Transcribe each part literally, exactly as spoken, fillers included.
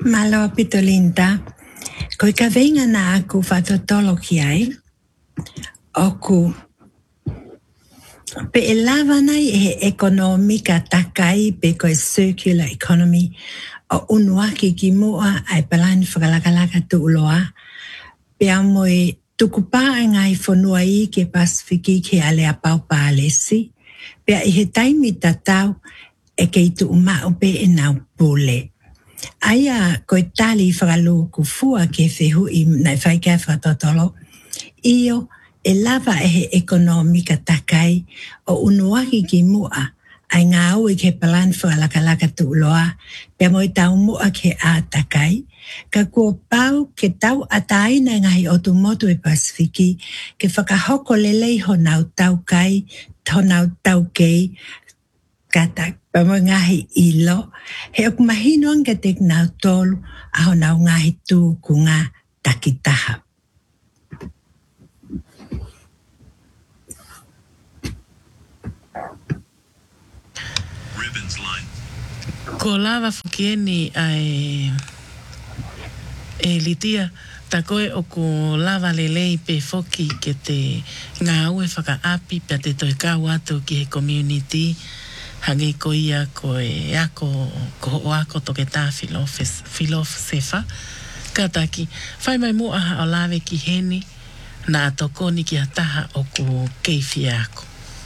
Malo pitolinta, koe ka venga na aku whatotolo ki ai, oku pe e lava nei e ekonomika takai pe koe circular economy o unuaki ki mua ai palani whakalakalaka tu uloa, pe a moe tukupa ngai whanua i ke Pasifiki ke ale a pau pālesi, pe a i he taimi tatau e ke i tu umau pe e nau pule. Aia koe tali whakalu ku fua ke whehu i nei whaikai whatotolo, io e lava e he ekonomika takai o unuaki ki mua ai ngā au i ke palan whakalaka tu uloa, pe moi tau mua ke a takai, ka kua pau ke tau ataina ngahi o tu motu e Pasifiki, ke whakahoko lelei ho nau tau kai, ho nau tau kei, kata pa mo ngahi ilo, he ok mahino ang katek nau tolu, aho nau ngahi tu ku ngā takitaha. Ko lava fukieni ai e litia ta koe o ko lava lelei pe foki ke te ngā ue whaka api pe te toi kau atu ki he community hangi ko ia ko e ako ko o ako toke tā filosefa kataki whai mai mua aha o lawe ki heni na atokoni ki ataha o ko keifi ako.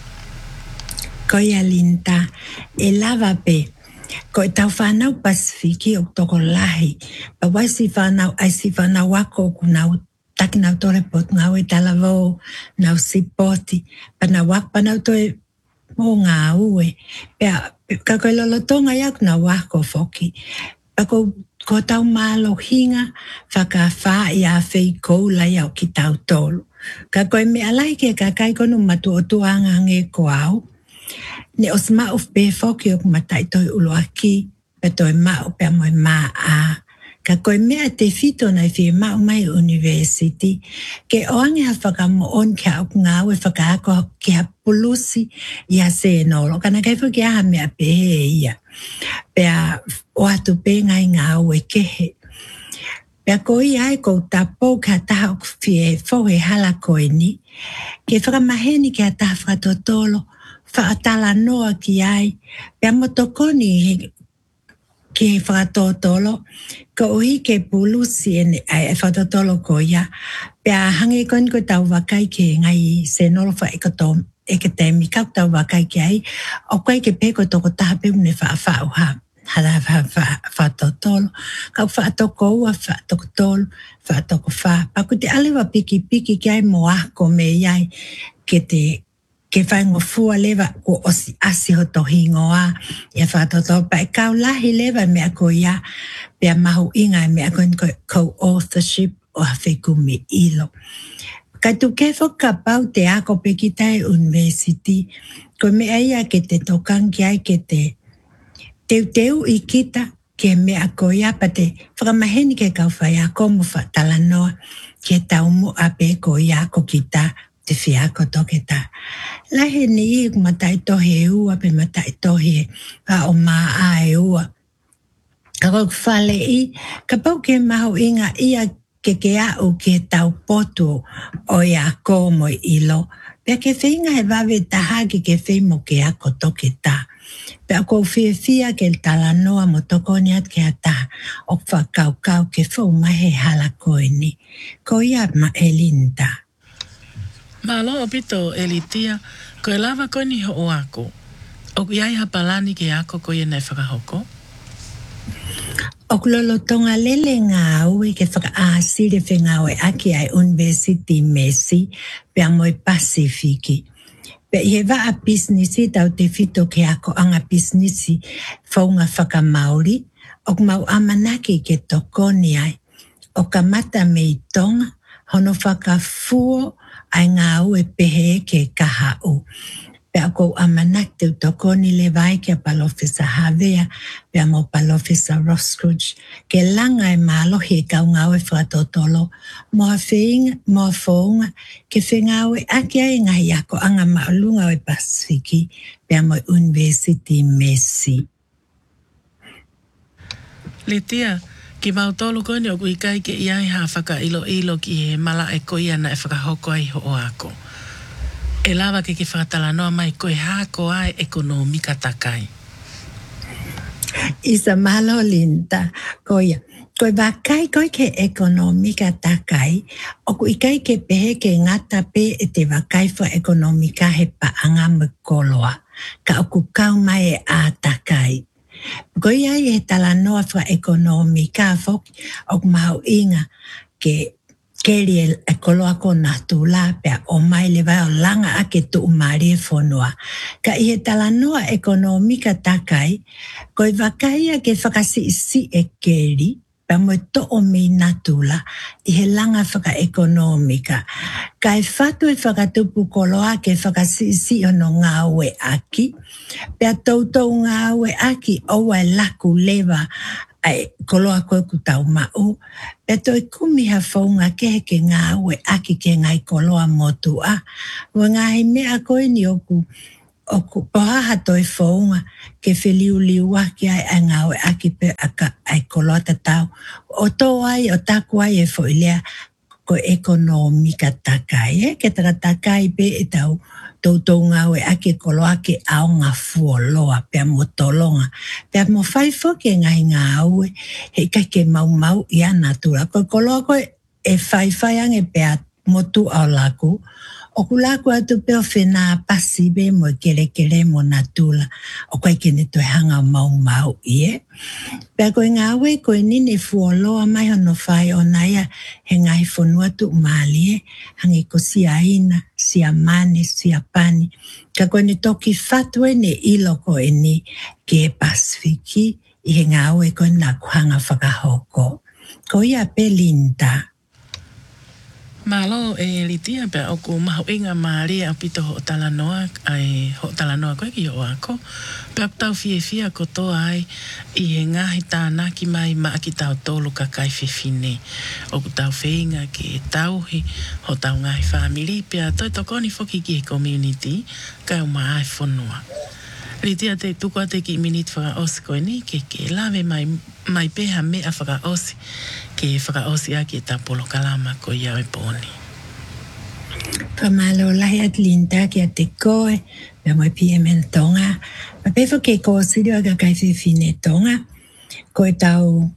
Ko ia linta e lava pe ko e tau whanau Pasifiki o toko lahi, pa wai si whanau, ai si whanau wako ku nau taki nau tore pot ngau e talavou, nau sipoti, pa nau wako pa nau toe mō ngā ue. Pea, ka koe lolotonga iau nau wako foki, pa ko, ko tau malo hinga, whaka wha i a whei koula iau ki tau tolu. Ka koe me alai ke ka kai konu matu o tuanga nge ko au, ne os mau pe foki o matai toi uloaki, pe toi mau pe moi maa a. Ka koe mea te fito nei fi mau mai university, ke oange ha whakamo on ke au ngā ue whakaako ke ha pulusi i a se nolo. Kana kai whaki aha mea pe he ia. Pea o atu pe ngai ngā ue kehe. Pea ko i ai ko tapo ka taha o fie fohe hala koe ni, ke whakamaheni ke a taha whakatotolo, whaatala noa ki ai, pea motokoni ki whakatotolo, ka uhi ke pulusi ene ai e whakatotolo ko ia, pea hangi kon ko tau wakai ke ngai se nolo wha ekotom, ekatemi kau tau wakai ki ai, o kai ke peko toko taha pe une wha wha ha, hara whakatotolo, kau whaatoko ua whaatokotolo, whaatoko wha, paku te alewa piki piki ki ai moako me iai, ke te ke whaingo fua lewa ko osi asi ho tohi ngoa ia whatoto pa e kau lahi lewa mea ko ia pia mahu inga mea ko co-authorship o hawheku me ilo. Ka tu kefo ka pau te ako pekitai university ko mea ia ke te tokang ki ai ke te teu teu i kita ke mea ko ia pa te whakamaheni ke kau whai ako mo whatalanoa ke tau mu ape ko ia ko kita te whiako toke ta. Lahe ni i matai tohe ua pe matai tohe a o maa a e ua. Ka kau whale i, ka pau ke mahu inga ia ke ke au ke tau potu o ia ko mo ilo. Pea ke whinga he wawe taha ki ke whimo ke ako toke ta. Pea ko whia whia ke tala noa mo toko ni at ke ata o whakau kau ke whau mahe hala koe ni. Ko ia ma elinta. Malo o pito e litia, ko e lava koe ni ho o ako. O iai hapalani ke ako koe e nei whakahoko? O kulolo tonga lele ngā ue ke whakaasire whenga oe aki ai University Messi pea moe Pasifiki. Pe i he waa businessi tau te fito ke ako anga businessi whaunga whakamauri o mau amanaki ke tokoni ai. O ka mata me i tonga hono whakafuo ai ngā ue pehe ke kaha u. Pea kou amanak te utokoni le vai ke Palofisa Havea, pea mo Palofisa Roscrooge, ke langa e malohi e kau ngā ue whatotolo, mo a whinga, mo a whaunga, ke whinga ue aki ai ngahi ako anga maulunga o Pasifiki, pea mo University Messi. Litia, Ki mau tolu koe ni o kui kai ke iai ha whaka ilo ilo ki he mala e koe ana e whakahoko ai ho o ako. E lawa ke ki whakatala noa mai koe hako ai ekonomika takai. Isa malo linda, koia. Koe wakai koe ke ekonomika takai, o kui kai ke pehe ke ngata pe e te wakai fo ekonomika he paanga mkoloa, ka o kukau mai e a takai. Koe ai e tala noa fo ekonomika fo, o mau inga ke keri e koloa ko natula pea o mai le vai o langa ake tu umari e whonua. Ka i he tala noa ekonomika takai, koe wakai a ke whakasi isi e keri, pea moe to o mi natula, i he langa whaka ekonomika. Ka e whatu e whakatupu koloa ke whakasi isi o no ngā ue aki, pea tautou ngā ue aki o e laku lewa, ai koloa koe ku tau mau. E toi kumi ha whaunga ke ke ngā ue aki ke ngai koloa motu a. Wa ngā he mea koe ni oku, oku pohaha toi whaunga ke whiliu liu waki ai ai ngā ue aki pe aka ai koloa tatau. O tō ai o taku ai e whoilea ko ekonomika takai. E ke taka takai pe e tau tautou ngā ue ake koloa ke ao ngā fuoloa pea motolonga. Pea mo whai whoke ngai ngā ue he kai ke mau mau i anatura. Ko koloa koe e whai whai ange pea motu au laku. O ku laku atu peo whenā pasi be mo kere kere mo natula. O koe kene toi hanga mau mau i e. Pea koe ngā ue koe nini fuoloa mai hono whai o naia he ngai whonua tu umali e. Hangi ko sia ina, sia mane, sia pani. Ka koe ni toki whatue ne ilo koe ni ke Pasifiki i he ngā ue koe nā kuhanga whakahoko. Ko ia pe linda. Malo e litia pe o ku mahu inga maari a pito ho talanoa ai ho talanoa koe ki o ako. Pe tau fie fia koto ai i he ngahi tāna ki mai maa ki tau tolu ka kai whiwhine. O ku tau whenga ki e tauhi ho tau ngahi whamiri pe a toi tokoni whoki ki he community kai o maa ai whonua. Litia te tukua te ki minit whaka osi koe ni ke ke lawe mai, mai peha mea whaka osi ke whaka osi a ki e tapolo kalama ko iau e pōni. Kamalo lahi at linda ki a te koe, pia moi P M N tonga. Ma pefo ke ko sirio aga kai whiwhine tonga, ko e tau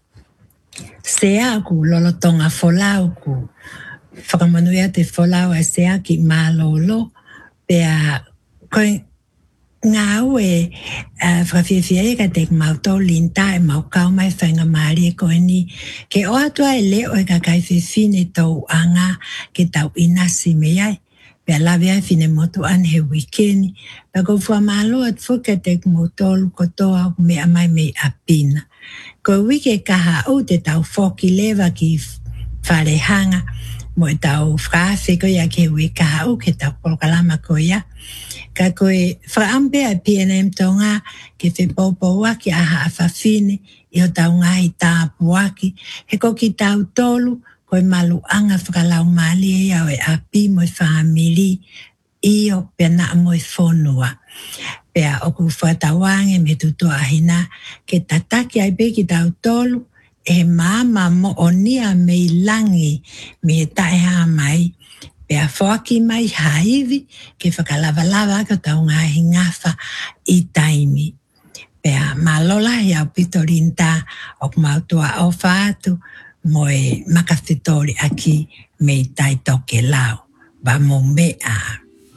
sea ku lolo tonga wholau ku. Whakamanuia te wholau a sea ki mālolo, pia koe ngā ue uh, whakawhiawhia e ka te mautou linta e mau kau mai whainga maari e koe ni. Ke o atua e leo e ka kai whiwhine tau anga ke tau inasi me ai. Pea lawe ai whine motu an he wikeni. Pea ko fua malo at fuka te motolu kotoa me amai me apina. Ko wike kaha au te tau whoki lewa ki wharehanga. Mo e tau whaafe ko ia ke ui kaha au ke tau polokalama ko ia. Ka koe whaampe a P N M tonga ke whepopo waki aha a whawhine i o tau ngahi tāpu waki. He ko ki tau tolu koe malu anga whakalau mali e au e api mo i whaamiri i o pena mo i whonua. Pea o ku whatawange me tutua ahina ke tataki ai pe ki tau tolu e mama mo o nia me i langi me e taeha mai. Pea whoaki mai haivi ke whakalawalawa ka tau ngahi ngafa i taimi. Pea malola i au pito rinta o kumautua o whaatu mo e makawhitori aki me i tai toke lau. Ba mo mea.